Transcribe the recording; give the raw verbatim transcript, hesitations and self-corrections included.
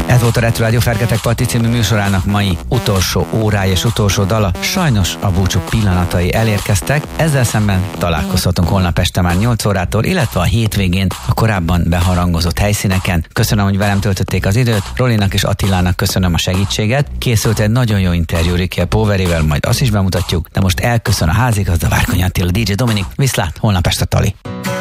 Ez volt a Retro Rádió Fergetek Parti című műsorának mai utolsó órája és utolsó dala. Sajnos a búcsú pillanatai elérkeztek, ezzel szemben találkozhatunk holnap este már nyolc órától, illetve a hétvégén a korábban beharangozott helyszíneken. Köszönöm, hogy velem töltötték az időt, Rolinak és Attilának köszönöm a segítséget. Készült egy nagyon jó interjú Ricky Powerével, majd azt is bemutatjuk, de most elköszön a házigazda Várkonyi Attila, dé dzsé Dominik, viszlát, holnap este Tali.